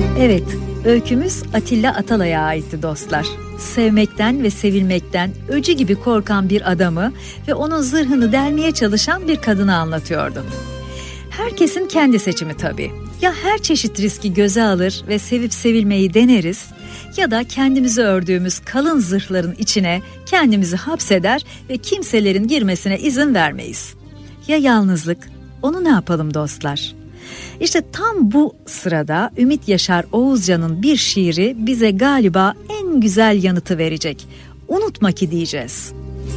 Evet, öykümüz Atilla Atalay'a aitti dostlar. Sevmekten ve sevilmekten öcü gibi korkan bir adamı ve onun zırhını delmeye çalışan bir kadını anlatıyordu. Herkesin kendi seçimi tabii. Ya her çeşit riski göze alır ve sevip sevilmeyi deneriz, ya da kendimizi ördüğümüz kalın zırhların içine kendimizi hapseder ve kimselerin girmesine izin vermeyiz. Ya yalnızlık, onu ne yapalım dostlar? İşte tam bu sırada Ümit Yaşar Oğuzcan'ın bir şiiri bize galiba en güzel yanıtı verecek. Unutma ki diyeceğiz.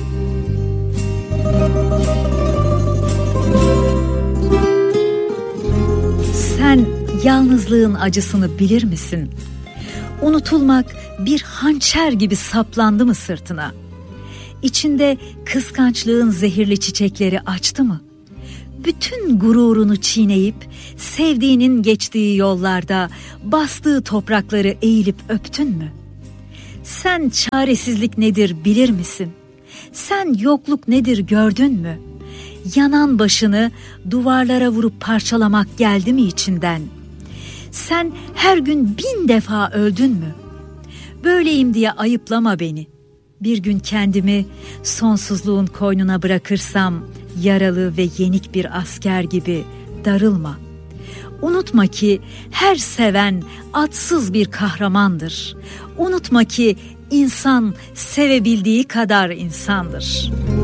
Sen yalnızlığın acısını bilir misin? Unutulmak bir hançer gibi saplandı mı sırtına? İçinde kıskançlığın zehirli çiçekleri açtı mı? Bütün gururunu çiğneyip sevdiğinin geçtiği yollarda bastığı toprakları eğilip öptün mü? Sen çaresizlik nedir bilir misin? Sen yokluk nedir gördün mü? Yanan başını duvarlara vurup parçalamak geldi mi içinden? Sen her gün 1000 defa öldün mü? Böyleyim diye ayıplama beni. Bir gün kendimi sonsuzluğun koynuna bırakırsam yaralı ve yenik bir asker gibi darılma. Unutma ki her seven adsız bir kahramandır. Unutma ki insan sevebildiği kadar insandır.